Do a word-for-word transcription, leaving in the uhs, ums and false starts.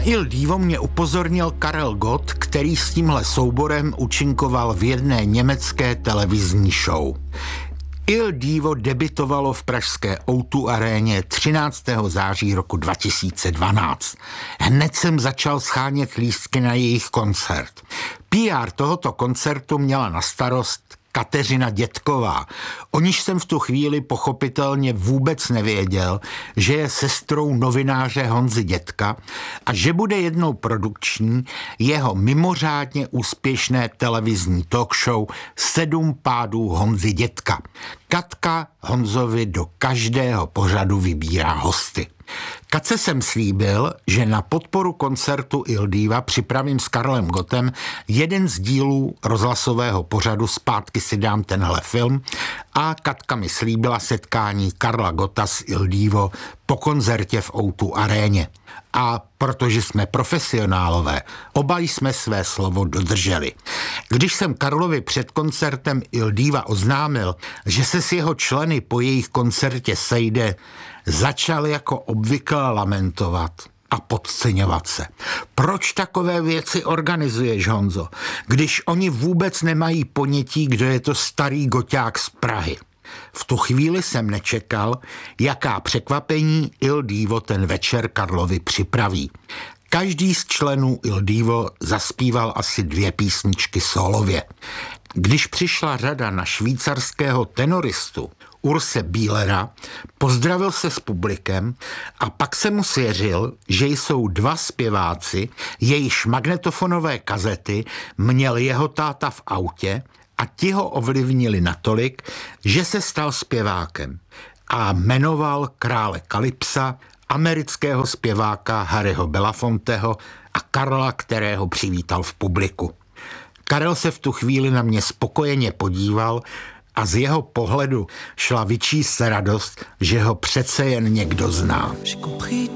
Il Divo mě upozornil Karel Gott, který s tímhle souborem účinkoval v jedné německé televizní show. Il Divo debutovalo v pražské ó dva aréně třináctého září roku dva tisíce dvanáct. Hned jsem začal schánět lístky na jejich koncert. P R tohoto koncertu měla na starost Kateřina Dětková. O níž jsem v tu chvíli pochopitelně vůbec nevěděl, že je sestrou novináře Honzy Dětka a že bude jednou produkční jeho mimořádně úspěšné televizní talk show Sedm pádů Honzy Dětka. Katka Honzovi do každého pořadu vybírá hosty. Katce jsem slíbil, že na podporu koncertu Il Diva připravím s Karlem Gottem jeden z dílů rozhlasového pořadu Zpátky si dám tenhle film a Katka mi slíbila setkání Karla Gotta s Il Divo po koncertě v ó dva aréně. A protože jsme profesionálové, oba jsme své slovo dodrželi. Když jsem Karlovi před koncertem Il Diva oznámil, že se s jeho členy po jejich koncertě sejde, začal jako obvykle lamentovat a podceňovat se. Proč takové věci organizuješ, Honzo, když oni vůbec nemají ponětí, kdo je to starý goťák z Prahy? V tu chvíli jsem nečekal, jaká překvapení Il Divo ten večer Karlovi připraví. Každý z členů Il Divo zaspíval asi dvě písničky solově. Když přišla řada na švýcarského tenoristu Urse Bílera, pozdravil se s publikem a pak se mu svěřil, že jsou dva zpěváci, jejichž magnetofonové kazety měl jeho táta v autě a ti ho ovlivnili natolik, že se stal zpěvákem a jmenoval krále Kalypsa, amerického zpěváka Harryho Belafonteho a Karla, kterého přivítal v publiku. Karel se v tu chvíli na mě spokojeně podíval a z jeho pohledu šla vyčíst radost, že ho přece jen někdo zná. J'ai compris